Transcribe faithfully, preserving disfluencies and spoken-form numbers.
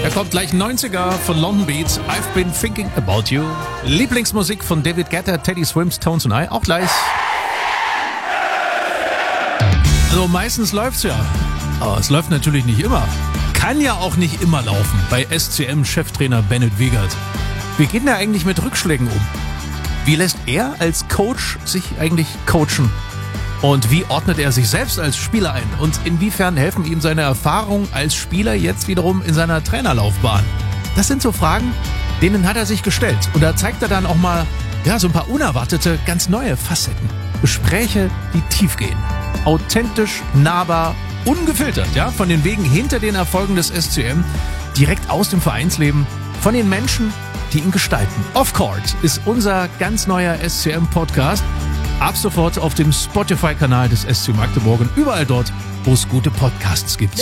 Da kommt gleich neunziger von London Beats, I've Been Thinking About You. Lieblingsmusik von David Guetta, Teddy Swims, Tones and I, auch gleich. Also meistens läuft's ja, aber es läuft natürlich nicht immer. Kann ja auch nicht immer laufen bei S C M-Cheftrainer Bennett Wiegert. Wie geht denn er eigentlich mit Rückschlägen um? Wie lässt er als Coach sich eigentlich coachen? Und wie ordnet er sich selbst als Spieler ein? Und inwiefern helfen ihm seine Erfahrungen als Spieler jetzt wiederum in seiner Trainerlaufbahn? Das sind so Fragen, denen hat er sich gestellt. Und da zeigt er dann auch mal ja, so ein paar unerwartete, ganz neue Facetten. Gespräche, die tief gehen. Authentisch, nahbar, ungefiltert, ja, von den Wegen hinter den Erfolgen des S C M, direkt aus dem Vereinsleben, von den Menschen, die ihn gestalten. Off Court ist unser ganz neuer S C M-Podcast. Ab sofort auf dem Spotify-Kanal des S C Magdeburg und überall dort, wo es gute Podcasts gibt.